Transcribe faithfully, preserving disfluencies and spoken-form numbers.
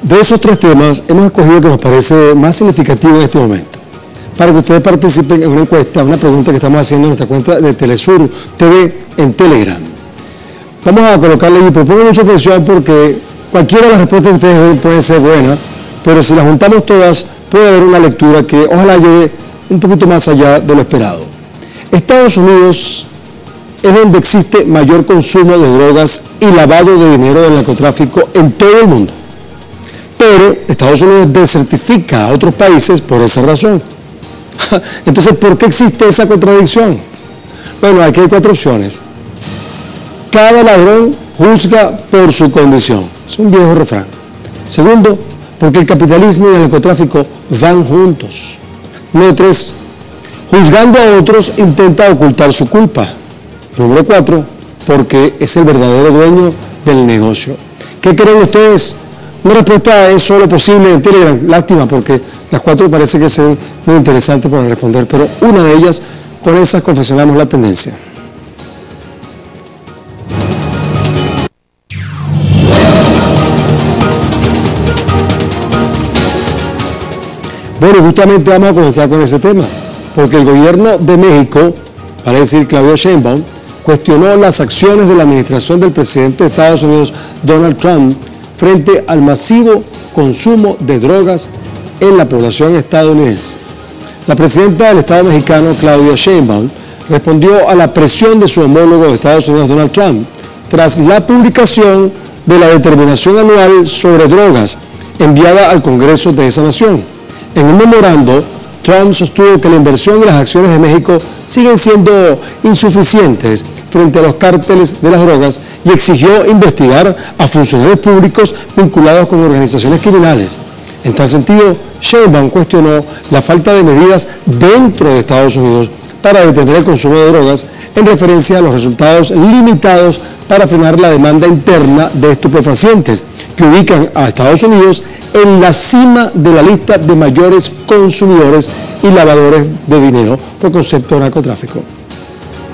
De esos tres temas, hemos escogido el que nos parece más significativo en este momento, para que ustedes participen en una encuesta, una pregunta que estamos haciendo en nuestra cuenta de Telesur T V en Telegram. Vamos a colocarle y propongo mucha atención porque cualquiera de las respuestas que ustedes den puede ser buena, pero si las juntamos todas, puede haber una lectura que ojalá lleve un poquito más allá de lo esperado. Estados Unidos es donde existe mayor consumo de drogas y lavado de dinero del narcotráfico en todo el mundo. Pero Estados Unidos desertifica a otros países por esa razón. Entonces, ¿por qué existe esa contradicción? Bueno, aquí hay cuatro opciones. Cada ladrón juzga por su condición. Es un viejo refrán. Segundo, porque el capitalismo y el narcotráfico van juntos. Número tres, juzgando a otros intenta ocultar su culpa. Número cuatro, porque es el verdadero dueño del negocio. ¿Qué creen ustedes? Una respuesta es solo posible en Telegram. Lástima, porque las cuatro parece que son muy interesantes para responder, pero una de ellas, con esas confeccionamos la tendencia. Bueno, justamente vamos a comenzar con ese tema, porque el gobierno de México, vale decir Claudia Sheinbaum, cuestionó las acciones de la administración del presidente de Estados Unidos, Donald Trump, frente al masivo consumo de drogas en la población estadounidense. La presidenta del Estado mexicano, Claudia Sheinbaum, respondió a la presión de su homólogo de Estados Unidos, Donald Trump, tras la publicación de la determinación anual sobre drogas enviada al Congreso de esa nación. En un memorando, Trump sostuvo que la inversión y las acciones de México siguen siendo insuficientes frente a los cárteles de las drogas y exigió investigar a funcionarios públicos vinculados con organizaciones criminales. En tal sentido, Sheinbaum cuestionó la falta de medidas dentro de Estados Unidos para detener el consumo de drogas en referencia a los resultados limitados para frenar la demanda interna de estupefacientes, que ubican a Estados Unidos en la cima de la lista de mayores consumidores y lavadores de dinero por concepto de narcotráfico.